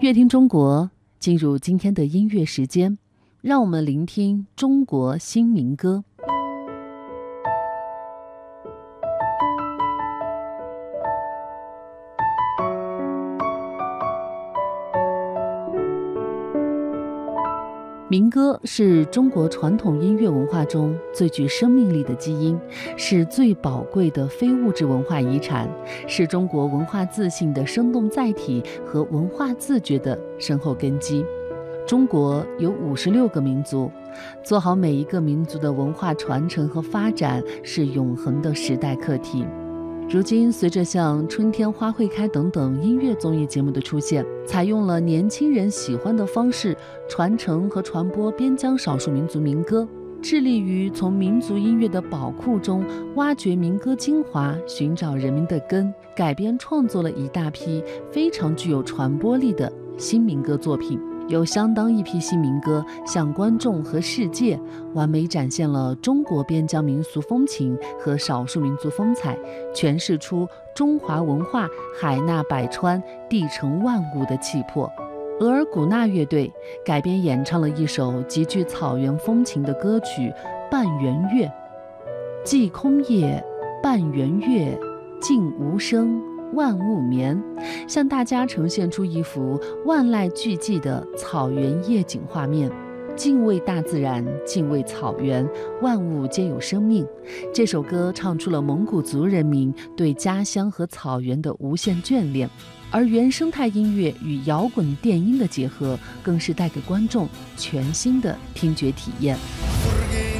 乐听中国，进入今天的音乐时间，让我们聆听中国新民歌。民歌是中国传统音乐文化中最具生命力的基因，是最宝贵的非物质文化遗产，是中国文化自信的生动载体和文化自觉的深厚根基。中国有56个民族，做好每一个民族的文化传承和发展是永恒的时代课题。如今，随着像《春天花会开》等等音乐综艺节目的出现，采用了年轻人喜欢的方式传承和传播边疆少数民族民歌，致力于从民族音乐的宝库中挖掘民歌精华，寻找人民的根，改编创作了一大批非常具有传播力的新民歌作品。有相当一批新民歌向观众和世界完美展现了中国边疆民俗风情和少数民族风采，诠释出中华文化海纳百川、地成万物的气魄。额尔古纳乐队改编演唱了一首极具草原风情的歌曲《半圆月》。既空夜，半圆月，静无声，万物眠，向大家呈现出一幅万籁俱寂的草原夜景画面，敬畏大自然，敬畏草原，万物皆有生命。这首歌唱出了蒙古族人民对家乡和草原的无限眷恋，而原生态音乐与摇滚电音的结合，更是带给观众全新的听觉体验。